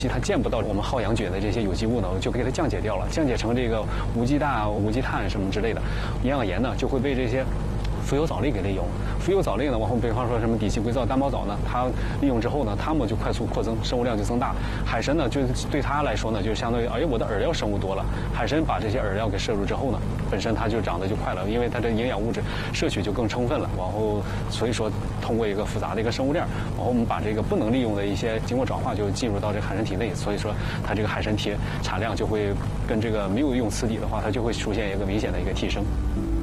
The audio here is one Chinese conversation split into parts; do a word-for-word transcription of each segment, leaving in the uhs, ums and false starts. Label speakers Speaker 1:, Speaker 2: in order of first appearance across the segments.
Speaker 1: 它见不到我们耗氧菌的这些有机物呢，就给它降解掉了，降解成这个无机氮、无机碳什么之类的，营养盐呢就会被这些浮游藻类给利用。浮游藻类呢，往后比方说什么底栖硅藻、单胞藻呢，它利用之后呢，它们就快速扩增，生物量就增大。海参呢，就对它来说呢，就相当于哎，我的饵料生物多了。海参把这些饵料给摄入之后呢，本身它就长得就快了，因为它的营养物质摄取就更充分了。然后所以说，通过一个复杂的一个生物链，然后我们把这个不能利用的一些经过转化就进入到这个海参体内，所以说它这个海参体产量就会跟这个没有用磁底的话，它就会出现一个明显的一个提升。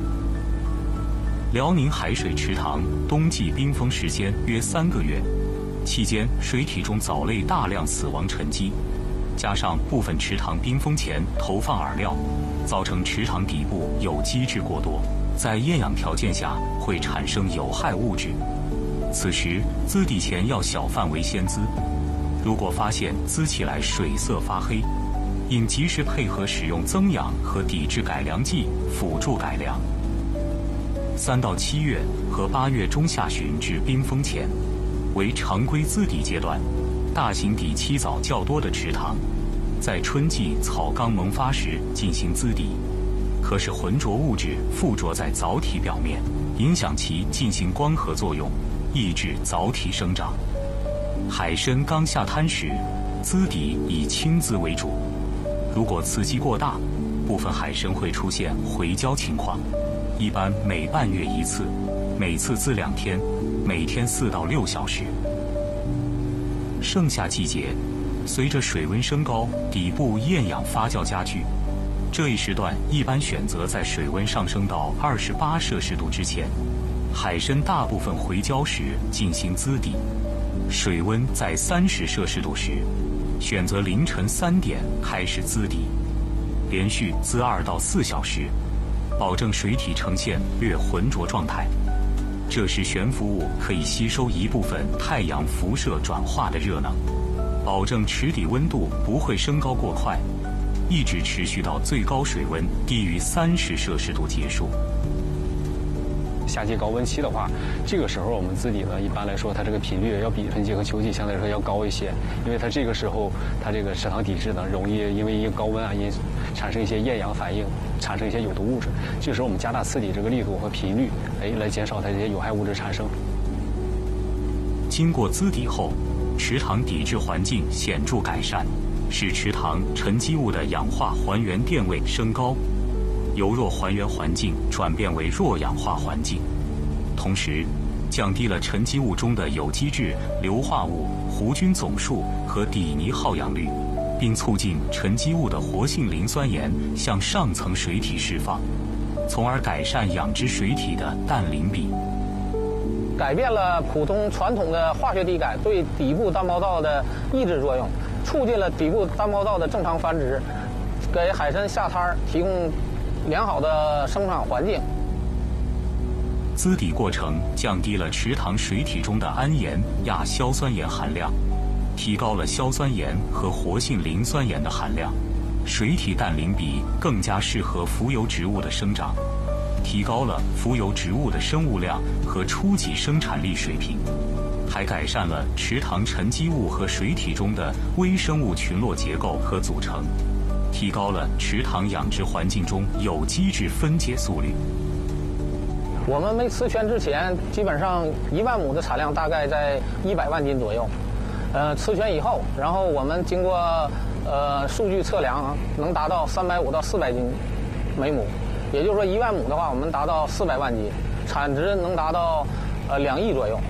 Speaker 2: 辽宁海水池塘冬季冰封时间约三个月，期间水体中藻类大量死亡沉积，加上部分池塘冰封前投放饵料，造成池塘底部有机质过多，在厌氧条件下会产生有害物质。此时滋底前要小范围先滋，如果发现滋起来水色发黑，应及时配合使用增氧和抵制改良剂辅助改良。三到七月和八月中下旬至冰封前，为常规滋底阶段。大型底栖藻较多的池塘，在春季草缸萌发时进行滋底，可使浑浊物质附着在藻体表面，影响其进行光合作用，抑制藻体生长。海参刚下滩时，滋底以轻滋为主，如果刺激过大，部分海参会出现回礁情况。一般每半月一次，每次滋两天，每天四到六小时。盛夏季节，随着水温升高，底部厌氧发酵加剧，这一时段一般选择在水温上升到二十八摄氏度之前。海参大部分回礁时进行滋底，水温在三十摄氏度时，选择凌晨三点开始滋底，连续滋二到四小时。保证水体呈现略浑浊状态，这时悬浮物可以吸收一部分太阳辐射转化的热能，保证池底温度不会升高过快，一直持续到最高水温低于三十摄氏度结束。
Speaker 1: 夏季高温期的话，这个时候我们滋底呢，一般来说它这个频率要比春季和秋季相对来说要高一些，因为它这个时候它这个池塘底质呢容易因为一个高温啊因产生一些厌氧反应，产生一些有毒物质。这个时候我们加大刺底这个力度和频率，哎，来减少它这些有害物质产生。
Speaker 2: 经过滋底后，池塘底质环境显著改善，使池塘沉积物的氧化还原电位升高，由弱还原环境转变为弱氧化环境，同时降低了沉积物中的有机质、硫化物、弧菌总数和底泥耗氧率，并促进沉积物的活性磷酸盐向上层水体释放，从而改善养殖水体的氮磷比。
Speaker 3: 改变了普通传统的化学底改对底部单胞藻的抑制作用，促进了底部单胞藻的正常繁殖，给海参下滩提供良好的生长环境。
Speaker 2: 滋底过程降低了池塘水体中的氨盐、亚硝酸盐含量，提高了硝酸盐和活性磷酸盐的含量，水体氮磷比更加适合浮游植物的生长，提高了浮游植物的生物量和初级生产力水平，还改善了池塘沉积物和水体中的微生物群落结构和组成，提高了池塘养殖环境中有机质分解速率。
Speaker 3: 我们没雌圈之前，基本上一万亩的产量大概在一百万斤左右。呃，雌圈以后，然后我们经过呃数据测量，能达到三百五到四百斤每亩。也就是说，一万亩的话，我们达到四百万斤，产值能达到呃两亿左右。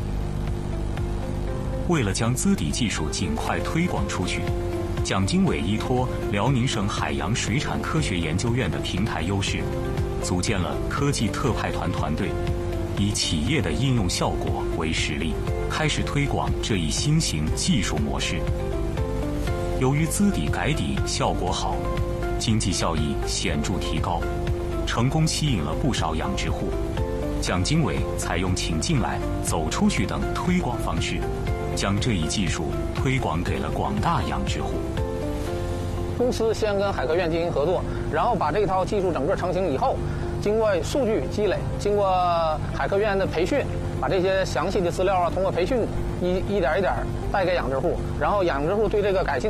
Speaker 2: 为了将滋底技术尽快推广出去，蒋经纬依托辽宁省海洋水产科学研究院的平台优势，组建了科技特派团团队，以企业的应用效果为实例，开始推广这一新型技术模式。由于滋底改底效果好，经济效益显著提高，成功吸引了不少养殖户。蒋经纬采用请进来、走出去等推广方式，将这一技术推广给了广大养殖户。
Speaker 3: 公司先跟海科院进行合作，然后把这套技术整个成型以后，经过数据积累，经过海科院的培训， 把这些详细的资料啊，通过培训一一点一点带给养殖户，然后养殖户对这个感兴